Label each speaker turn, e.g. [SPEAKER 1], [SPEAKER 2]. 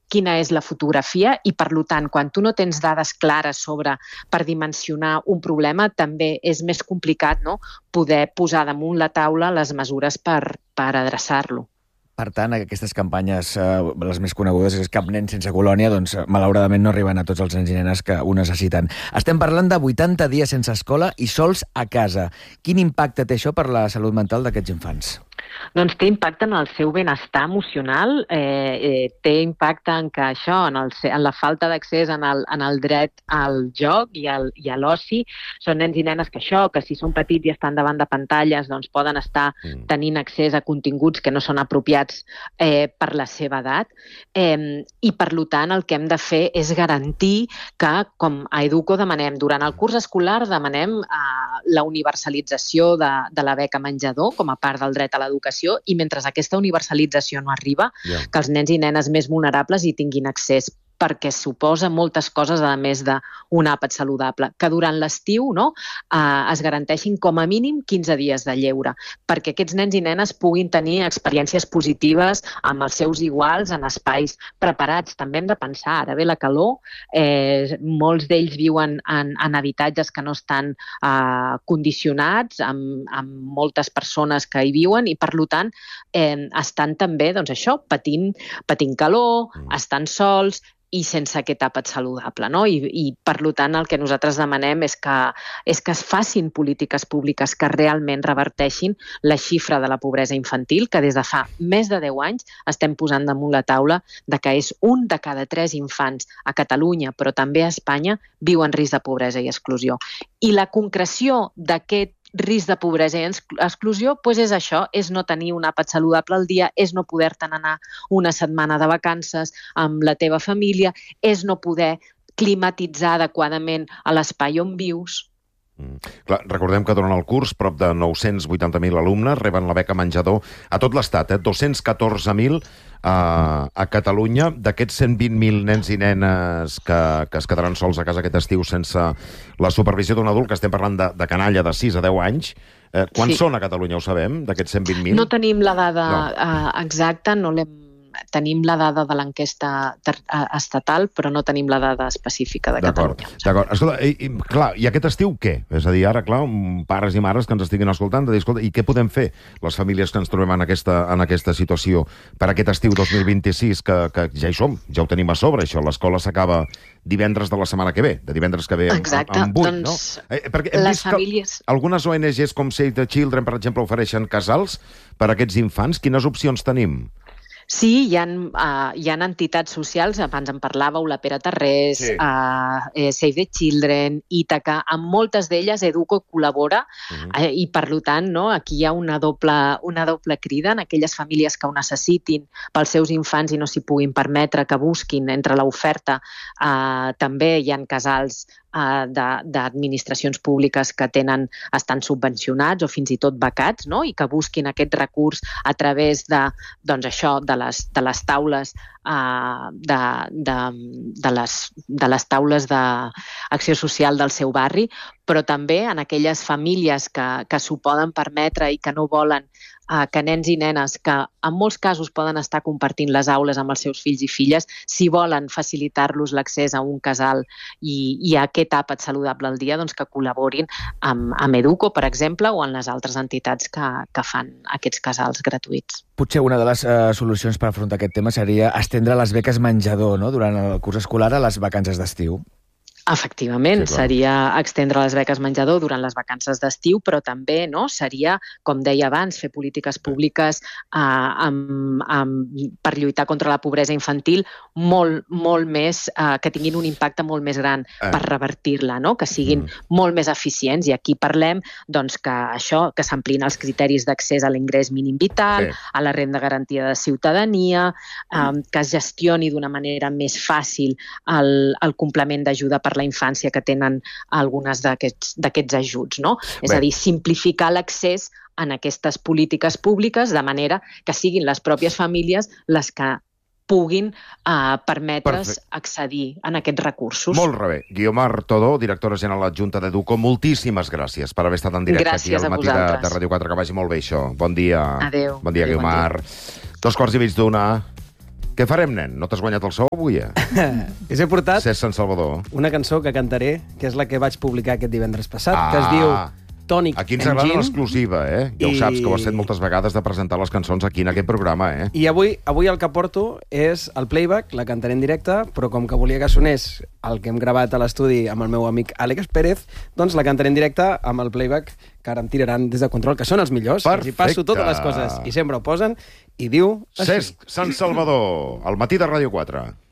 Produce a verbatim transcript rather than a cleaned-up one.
[SPEAKER 1] quina és la fotografia i, per tant, quan tu no tens dades clares sobre per dimensionar un problema, també és més complicat, no?, poder posar damunt la taula les mesures per, per adreçar-lo.
[SPEAKER 2] Per tant, aquestes campanyes, eh, les més conegudes, és Cap nen sense colònia, doncs malauradament no arriben a tots els nens i nenes que ho necessiten. Estem parlant de vuitanta dies sense escola i sols a casa. Quin impacte té això per la salut mental d'aquests infants?
[SPEAKER 1] Doncs té impacte en el seu benestar emocional, eh, eh, té impacte en que això, en, el, en la falta d'accés en el, en el dret al joc i, al, i a l'oci. Són nens i nenes que això, que si són petits i estan davant de pantalles, doncs poden estar mm. tenint accés a continguts que no són apropiats eh, per la seva edat. Eh, I, per tant, el que hem de fer és garantir que, com a Educo demanem, durant el curs escolar demanem eh, la universalització de, de la beca menjador com a part del dret a l'educació, i mentre aquesta universalització no arriba, yeah. que els nens i nenes més vulnerables hi tinguin accés, perquè suposa moltes coses, a més d'un àpat saludable, que durant l'estiu, no, eh, es garanteixin com a mínim quinze dies de lleure, perquè aquests nens i nenes puguin tenir experiències positives amb els seus iguals en espais preparats. També hem de pensar, ara ve la calor, eh, molts d'ells viuen en, en habitatges que no estan eh, condicionats, amb, amb moltes persones que hi viuen, i per tant eh, estan també, doncs això, patint, patint calor, mm. estan sols, i sense aquest àpat saludable, no? I, i per tant el que nosaltres demanem és que, és que es facin polítiques públiques que realment reverteixin la xifra de la pobresa infantil, que des de fa més de deu anys estem posant damunt la taula de que és un de cada tres infants a Catalunya, però també a Espanya, viu en risc de pobresa i exclusió. I la concreció d'aquest risc de pobresa i exclusió, doncs és això, és no tenir un àpat saludable al dia, és no poder-te'n anar una setmana de vacances amb la teva família, és no poder climatitzar adequadament a l'espai on vius.
[SPEAKER 3] Mm. Clar, recordem que durant el curs prop de nou-cents vuitanta mil alumnes reben la beca menjador a tot l'estat, eh? dos-cents catorze mil a, a Catalunya. D'aquests cent vint mil nens i nenes que, que es quedaran sols a casa aquest estiu sense la supervisió d'un adult, que estem parlant de, de canalla de sis a deu anys, eh, quants sí. són a Catalunya, ho sabem, d'aquests cent vint mil?
[SPEAKER 1] No tenim la dada
[SPEAKER 3] no.
[SPEAKER 1] uh, exacta, no l'hem tenim la dada de l'enquesta estatal, però no tenim la dada específica de Catalunya.
[SPEAKER 3] D'acord. Escolta, i, i, clar, i aquest estiu què? És a dir, ara, clar, pares i mares que ens estiguin escoltant, de dir, escolta, i què podem fer les famílies que ens trobem en aquesta, en aquesta situació per aquest estiu dos mil vint-i-sis, que, que ja hi som, ja ho tenim a sobre, això. L'escola s'acaba divendres de la setmana que ve, de divendres que ve en, en vuit, doncs, no? Eh, perquè hem vist famílies... que algunes O N Ges com Save the Children, per exemple, ofereixen casals per a aquests infants. Quines opcions tenim?
[SPEAKER 1] Sí, hi ha, uh, hi ha entitats socials, abans en parlàveu, la Pere Tarrés, sí. uh, eh, Save the Children, Ítaca, amb moltes d'elles Educo col·labora, uh-huh. eh, i per tant, no, aquí hi ha una doble, una doble crida en aquelles famílies que ho necessitin pels seus infants i no s'hi puguin permetre, que busquin entre l'oferta. Uh, també hi ha casals uh, d'administracions públiques que tenen, estan subvencionats o fins i tot becats, no? I que busquin aquest recurs a través de, doncs això, de les, de les taules uh, de, de, de, les, de les taules d'acció social del seu barri, però també en aquelles famílies que, que s'ho poden permetre i que no volen uh, que nens i nenes, que en molts casos poden estar compartint les aules amb els seus fills i filles, si volen facilitar-los l'accés a un casal i, i a aquest àpat saludable al dia, doncs que col·laborin amb, amb Educo, per exemple, o en les altres entitats que, que fan aquests casals gratuïts.
[SPEAKER 2] Potser una de les uh, solucions per afrontar aquest tema seria estendre les beques menjador, no?, durant el curs escolar a les vacances d'estiu.
[SPEAKER 1] Efectivament, sí, seria extendre les beques menjador durant les vacances d'estiu, però també, no, seria, com deia abans, fer polítiques públiques eh, amb, amb, per lluitar contra la pobresa infantil molt, molt més, eh, que tinguin un impacte molt més gran per revertir-la, no? Que siguin mm. molt més eficients. I aquí parlem, doncs, que això, que s'amplien els criteris d'accés a l'ingrés mínim vital, sí. a la renda garantida de ciutadania, eh, que es gestioni d'una manera més fàcil el, el complement d'ajuda per la infància que tenen algunes d'aquests ajuts, no? Bé. És a dir, simplificar l'accés en aquestes polítiques públiques de manera que siguin les pròpies famílies les que puguin uh, permetre's Perfecte. accedir en aquests recursos.
[SPEAKER 3] Molt bé. Guiomar Todó, directora general adjunta d'Educo, moltíssimes gràcies per haver estat en directe gràcies aquí al matí de, de Ràdio quatre. Que vagi molt bé això. Bon dia.
[SPEAKER 1] Adéu.
[SPEAKER 3] Bon dia,
[SPEAKER 1] Adéu,
[SPEAKER 3] Guiomar.
[SPEAKER 1] Bon dia.
[SPEAKER 3] Dos quarts i mig d'una. Què farem, nen? No t'has guanyat el sou avui, eh?
[SPEAKER 4] Us he portat
[SPEAKER 3] Cés Sant Salvador.
[SPEAKER 4] una cançó que cantaré, que és la que vaig publicar aquest divendres passat,
[SPEAKER 3] Ah.
[SPEAKER 4] que es diu Tònic
[SPEAKER 3] Aquí ens agrada
[SPEAKER 4] Engine.
[SPEAKER 3] l'exclusiva, eh? Ja ho
[SPEAKER 4] I-
[SPEAKER 3] saps, que ho has fet moltes vegades de presentar les cançons aquí en aquest programa, eh?
[SPEAKER 4] I avui avui el que porto és el playback, la cantaré en directe, però com que volia que sonés el que hem gravat a l'estudi amb el meu amic Àlex Pérez, doncs la cantaré en directe amb el playback que ara em tiraran des de control, que són els millors. Els hi passo totes les coses i sempre ho posen i diu així.
[SPEAKER 3] Cesc Sant Salvador, al matí de Ràdio quatre.